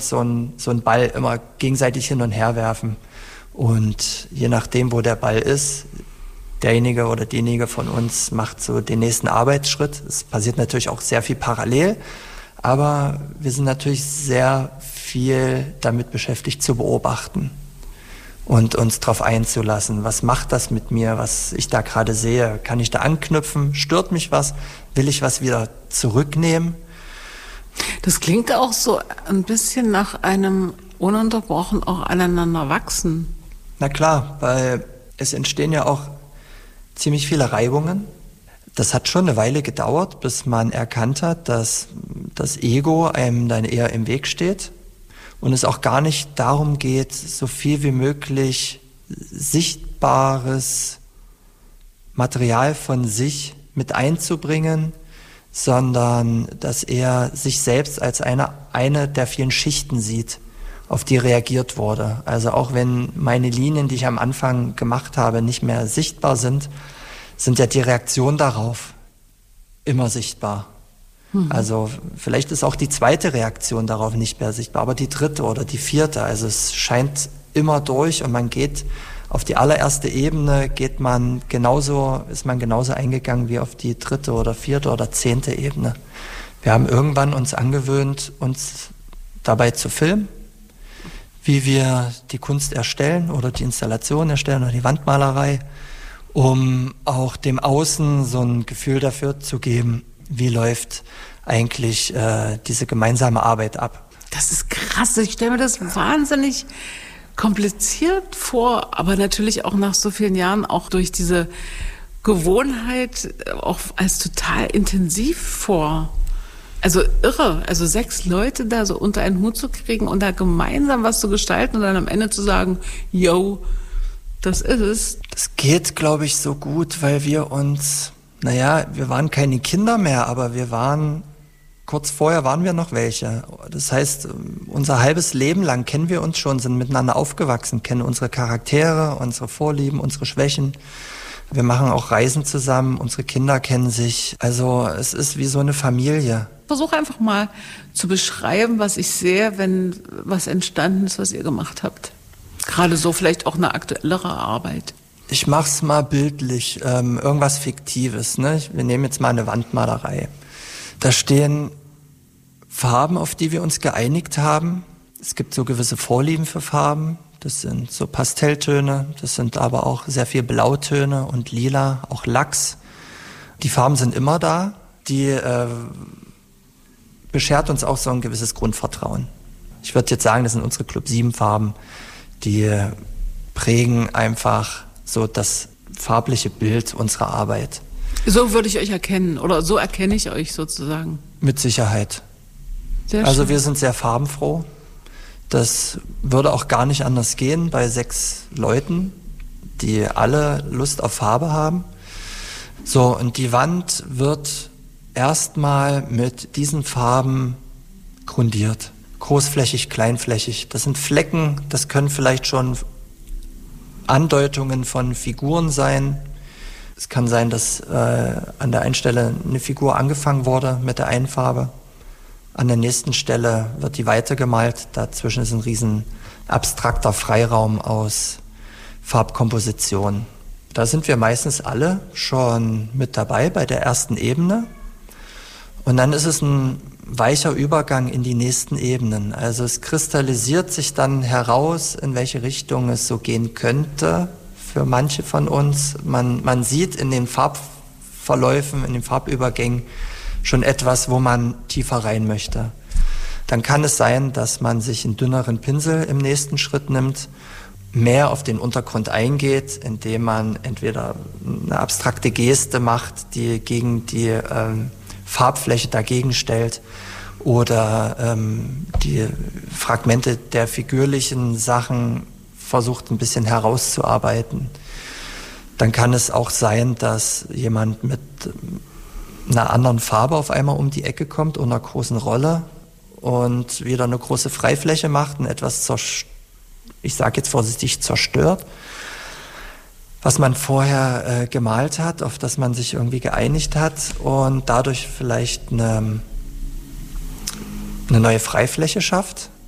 so ein Ball immer gegenseitig hin und her werfen. Und je nachdem, wo der Ball ist, derjenige oder diejenige von uns macht so den nächsten Arbeitsschritt. Es passiert natürlich auch sehr viel parallel, aber wir sind natürlich sehr viel damit beschäftigt zu beobachten und uns darauf einzulassen. Was macht das mit mir, was ich da gerade sehe? Kann ich da anknüpfen? Stört mich was? Will ich was wieder zurücknehmen? Das klingt auch so ein bisschen nach einem ununterbrochen auch aneinander wachsen. Na klar, weil es entstehen ja auch ziemlich viele Reibungen. Das hat schon eine Weile gedauert, bis man erkannt hat, dass das Ego einem dann eher im Weg steht und es auch gar nicht darum geht, so viel wie möglich sichtbares Material von sich mit einzubringen, sondern dass er sich selbst als eine der vielen Schichten sieht, auf die reagiert wurde. Also auch wenn meine Linien, die ich am Anfang gemacht habe, nicht mehr sichtbar sind ja die Reaktionen darauf immer sichtbar. Also vielleicht ist auch die zweite Reaktion darauf nicht mehr sichtbar, aber die dritte oder die vierte. Also es scheint immer durch und man geht auf die allererste Ebene, ist man genauso eingegangen wie auf die dritte oder vierte oder 10. Ebene. Wir haben irgendwann uns angewöhnt, uns dabei zu filmen, wie wir die Kunst erstellen oder die Installation erstellen oder die Wandmalerei, um auch dem Außen so ein Gefühl dafür zu geben, wie läuft eigentlich diese gemeinsame Arbeit ab. Das ist krass. Ich stelle mir das wahnsinnig kompliziert vor, aber natürlich auch nach so vielen Jahren auch durch diese Gewohnheit auch als total intensiv vor. Also irre, also 6 Leute da so unter einen Hut zu kriegen und da gemeinsam was zu gestalten und dann am Ende zu sagen, yo, das ist es. Das geht, glaube ich, so gut, weil wir waren keine Kinder mehr, aber kurz vorher waren wir noch welche. Das heißt, unser halbes Leben lang kennen wir uns schon, sind miteinander aufgewachsen, kennen unsere Charaktere, unsere Vorlieben, unsere Schwächen. Wir machen auch Reisen zusammen, unsere Kinder kennen sich. Also es ist wie so eine Familie. Versuche einfach mal zu beschreiben, was ich sehe, wenn was entstanden ist, was ihr gemacht habt. Gerade so vielleicht auch eine aktuellere Arbeit. Ich mach's mal bildlich, irgendwas Fiktives. Ne? Wir nehmen jetzt mal eine Wandmalerei. Da stehen Farben, auf die wir uns geeinigt haben. Es gibt so gewisse Vorlieben für Farben. Das sind so Pastelltöne, das sind aber auch sehr viel Blautöne und Lila, auch Lachs. Die Farben sind immer da. Die beschert uns auch so ein gewisses Grundvertrauen. Ich würde jetzt sagen, das sind unsere Club 7 Farben. Die prägen einfach so das farbliche Bild unserer Arbeit. So würde ich euch erkennen oder so erkenne ich euch sozusagen. Mit Sicherheit. Sehr also schön. Wir sind sehr farbenfroh. Das würde auch gar nicht anders gehen bei 6 Leuten, die alle Lust auf Farbe haben. So, und die Wand wird erstmal mit diesen Farben grundiert. Großflächig, kleinflächig. Das sind Flecken, das können vielleicht schon Andeutungen von Figuren sein. Es kann sein, dass an der einen Stelle eine Figur angefangen wurde mit der einen Farbe. An der nächsten Stelle wird die weitergemalt. Dazwischen ist ein riesen abstrakter Freiraum aus Farbkomposition. Da sind wir meistens alle schon mit dabei bei der ersten Ebene. Und dann ist es ein weicher Übergang in die nächsten Ebenen. Also es kristallisiert sich dann heraus, in welche Richtung es so gehen könnte für manche von uns. Man sieht in den Farbverläufen, in den Farbübergängen schon etwas, wo man tiefer rein möchte. Dann kann es sein, dass man sich einen dünneren Pinsel im nächsten Schritt nimmt, mehr auf den Untergrund eingeht, indem man entweder eine abstrakte Geste macht, die gegen die Farbfläche dagegen stellt, oder die Fragmente der figürlichen Sachen versucht ein bisschen herauszuarbeiten. Dann kann es auch sein, dass jemand mit einer anderen Farbe auf einmal um die Ecke kommt und einer großen Rolle und wieder eine große Freifläche macht und etwas, ich sage jetzt vorsichtig, zerstört, was man vorher gemalt hat, auf das man sich irgendwie geeinigt hat und dadurch vielleicht eine neue Freifläche schafft.